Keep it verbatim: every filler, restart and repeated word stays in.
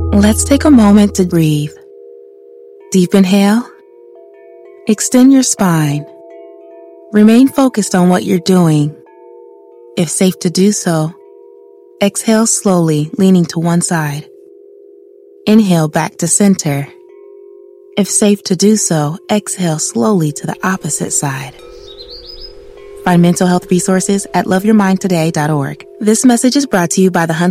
Let's take a moment to breathe. Deep inhale. Extend your spine. Remain focused on what you're doing. If safe to do so, exhale slowly, leaning to one side. Inhale back to center. If safe to do so, exhale slowly to the opposite side. Find mental health resources at love your mind today dot org. This message is brought to you by the Huntsville